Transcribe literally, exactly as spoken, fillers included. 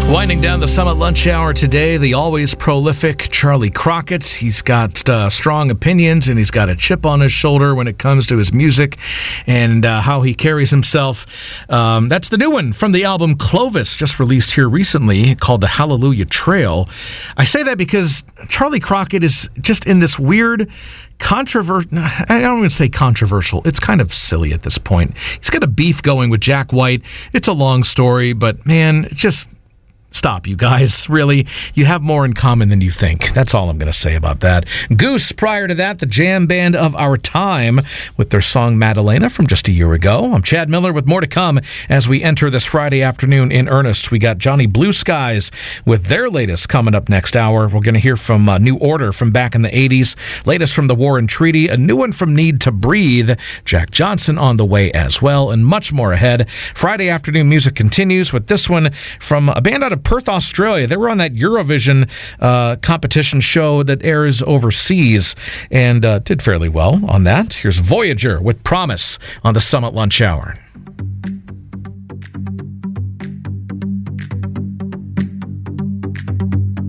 Winding down the Summit Lunch Hour today, the always prolific Charlie Crockett. He's got uh, strong opinions, and he's got a chip on his shoulder when it comes to his music and uh, how he carries himself. Um, that's the new one from the album Clovis, just released here recently, called The Hallelujah Trail. I say that because Charlie Crockett is just in this weird controversial, I don't even say controversial, it's kind of silly at this point. He's got a beef going with Jack White. It's a long story, but man, just stop, you guys. Really, you have more in common than you think. That's all I'm going to say about that. Goose, prior to that, the jam band of our time with their song Madalena from just a year ago. I'm Chad Miller with more to come as we enter this Friday afternoon in earnest. We got Johnny Blue Skies with their latest coming up next hour. We're going to hear from uh, New Order from back in the eighties, latest from the War and Treaty, a new one from Need to Breathe, Jack Johnson on the way as well, and much more ahead. Friday afternoon music continues with this one from a band out of Perth, Australia. They were on that Eurovision uh, competition show that airs overseas and uh, did fairly well on that. Here's Voyager with Promise on the Summit Lunch Hour.